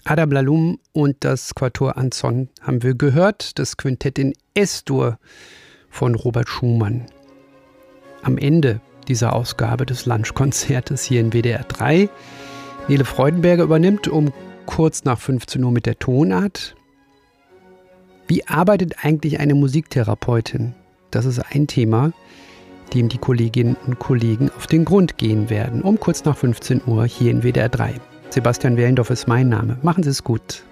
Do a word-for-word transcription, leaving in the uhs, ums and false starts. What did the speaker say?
Adam Laloum und das Quatuor Anson haben wir gehört, das Quintett in Es-Dur von Robert Schumann. Am Ende dieser Ausgabe des Lunchkonzertes hier in W D R drei. Nele Freudenberger übernimmt um kurz nach fünfzehn Uhr mit der Tonart. Wie arbeitet eigentlich eine Musiktherapeutin? Das ist ein Thema, dem die Kolleginnen und Kollegen auf den Grund gehen werden. Um kurz nach fünfzehn Uhr hier in W D R drei. Sebastian Wehlendorf ist mein Name. Machen Sie es gut.